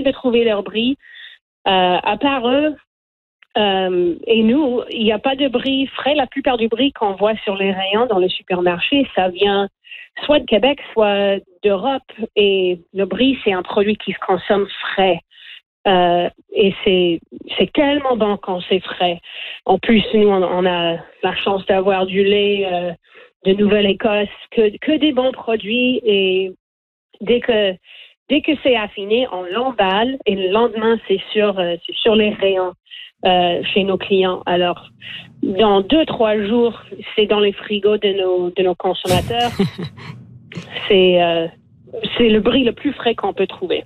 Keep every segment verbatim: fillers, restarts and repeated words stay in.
de trouver leur brie. Euh, à part eux, euh, et nous, il n'y a pas de brie frais. La plupart du brie qu'on voit sur les rayons dans les supermarchés, ça vient soit de Québec, soit d'Europe. Et le brie, c'est un produit qui se consomme frais. Euh, et c'est c'est tellement bon quand c'est frais. En plus, nous, on, on a la chance d'avoir du lait euh, de Nouvelle-Écosse, que, que des bons produits. Et dès que dès que c'est affiné, on l'emballe et le lendemain, c'est sur euh, c'est sur les rayons euh, chez nos clients. Alors, dans deux trois jours, c'est dans les frigos de nos de nos consommateurs. c'est euh, c'est le brie le plus frais qu'on peut trouver.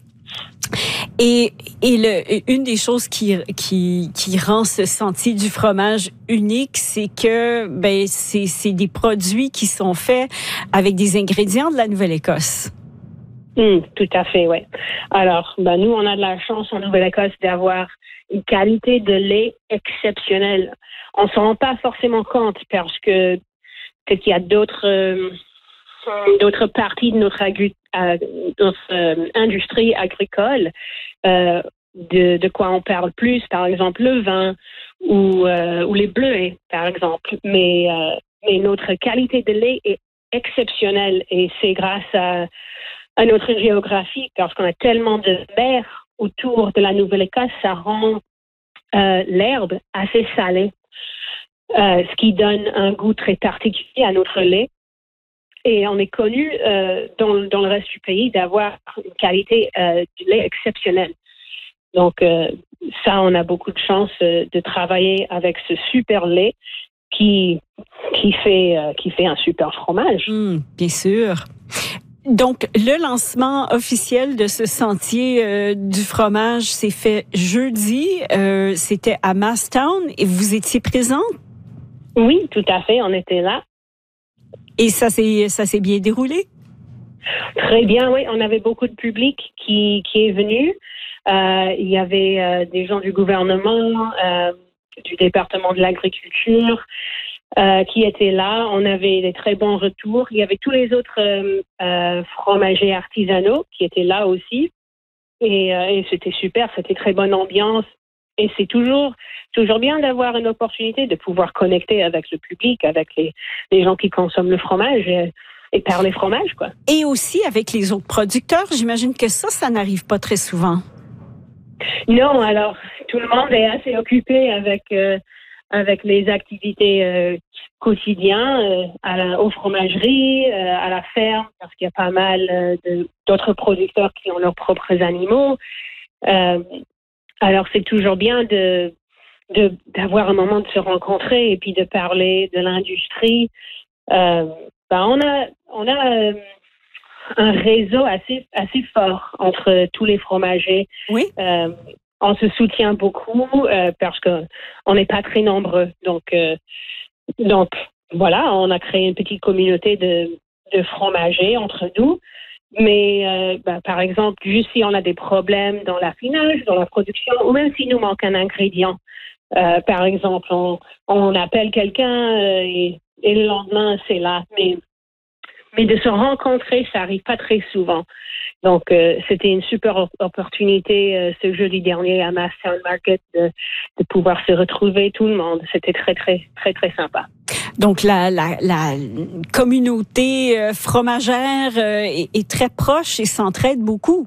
Et, et le, une des choses qui, qui, qui rend ce sentier du fromage unique, c'est que ben, c'est, c'est des produits qui sont faits avec des ingrédients de la Nouvelle-Écosse. Mmh, tout à fait, oui. Alors, ben, nous, on a de la chance en Nouvelle-Écosse d'avoir une qualité de lait exceptionnelle. On ne s'en rend pas forcément compte parce que peut-être qu'il y a d'autres... Euh, d'autres parties de notre, agri- euh, notre euh, industrie agricole, euh, de, de quoi on parle plus, par exemple le vin ou, euh, ou les bleuets, par exemple. Mais, euh, mais notre qualité de lait est exceptionnelle et c'est grâce à, à notre géographie, parce qu'on a tellement de mer autour de la Nouvelle-Écosse, ça rend euh, l'herbe assez salée, euh, ce qui donne un goût très particulier à notre lait. Et on est connu euh, dans, dans le reste du pays d'avoir une qualité euh, du lait exceptionnelle. Donc, euh, ça, on a beaucoup de chance euh, de travailler avec ce super lait qui, qui, fait, euh, qui fait un super fromage. Mmh, bien sûr. Donc, le lancement officiel de ce sentier euh, du fromage s'est fait jeudi. Euh, c'était à Masstown et vous étiez présente? Oui, tout à fait. On était là. Et ça s'est, ça s'est bien déroulé? Très bien, oui. On avait beaucoup de public qui, qui est venu. Euh, il y avait euh, des gens du gouvernement, euh, du département de l'agriculture euh, qui étaient là. On avait des très bons retours. Il y avait tous les autres euh, euh, fromagers artisanaux qui étaient là aussi. Et, euh, et c'était super. C'était très bonne ambiance. Et c'est toujours, toujours bien d'avoir une opportunité de pouvoir connecter avec le public, avec les, les gens qui consomment le fromage et, et parler fromage, quoi. Et aussi avec les autres producteurs. J'imagine que ça, ça n'arrive pas très souvent. Non, alors, tout le monde est assez occupé avec, euh, avec les activités euh, quotidiennes, euh, à la, aux fromageries, euh, à la ferme, parce qu'il y a pas mal euh, de, d'autres producteurs qui ont leurs propres animaux. Euh, Alors, c'est toujours bien de, de, d'avoir un moment de se rencontrer et puis de parler de l'industrie. Euh, ben on a, on a euh, un réseau assez, assez fort entre tous les fromagers. Oui. Euh, on se soutient beaucoup euh, parce qu'on n'est pas très nombreux. Donc, euh, donc, voilà, on a créé une petite communauté de, de fromagers entre nous. Mais, euh, bah, par exemple, juste si on a des problèmes dans l'affinage, dans la production, ou même s'il nous manque un ingrédient, euh, par exemple, on, on appelle quelqu'un euh, et, et le lendemain, c'est là. Mais, mais de se rencontrer, ça arrive pas très souvent. Donc, euh, c'était une super opportunité euh, ce jeudi dernier à Masstown Market de, de pouvoir se retrouver tout le monde. C'était très, très, très, très sympa. Donc, la, la, la communauté euh, fromagère euh, est, est très proche et s'entraide beaucoup.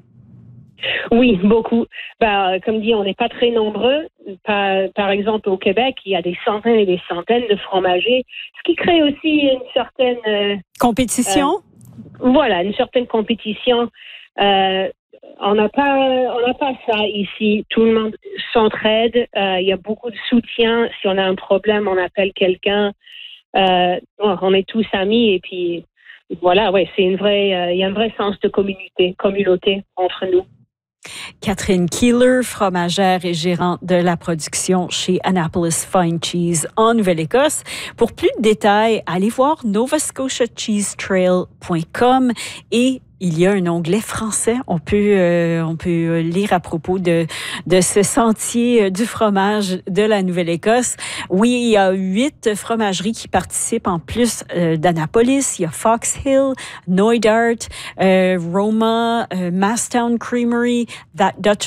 Oui, beaucoup. Ben, comme dit, on n'est pas très nombreux. Par, par exemple, au Québec, il y a des centaines et des centaines de fromagers, ce qui crée aussi une certaine... Euh, compétition? Euh, voilà, une certaine compétition. Euh, on n'a pas, on n'a pas ça ici. Tout le monde s'entraide. Euh, il y a beaucoup de soutien. Si on a un problème, on appelle quelqu'un. Euh, on est tous amis et puis voilà, ouais, c'est une vraie, euh, il y a un vrai sens de communauté, communauté entre nous. Catherine Keeler, fromagère et gérante de la production chez Annapolis Fine Cheese en Nouvelle-Écosse. Pour plus de détails, allez voir nova scotia cheese trail point com et il y a un onglet français. On peut, euh, on peut lire à propos de, de ce sentier du fromage de la Nouvelle-Écosse. Oui, il y a huit fromageries qui participent en plus euh, d'Annapolis. Il y a Fox Hill, Knoydart, euh, Roma, euh, Masstown Creamery, That Dutch